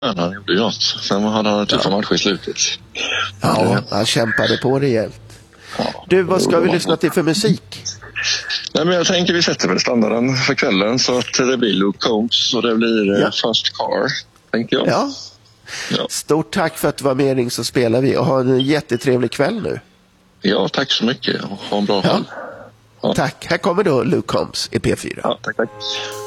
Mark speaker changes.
Speaker 1: Han gjorde ju något. Sen hade han tuffa matcher i slutet.
Speaker 2: Ja, han kämpade på rejält. Du, vad ska vi lyssna till för musik?
Speaker 1: Nej, men jag tänker vi sätter väl standarden för kvällen, så att det blir Luke Combs och det blir First Car, tänker jag.
Speaker 2: Ja. Stort tack för att du var med, Ring så spelar vi, och ha en jättetrevlig kväll nu.
Speaker 1: Ja, tack så mycket. Ha en bra kväll.
Speaker 2: Tack. Här kommer då Luke Combs i P4.
Speaker 1: Ja, tack.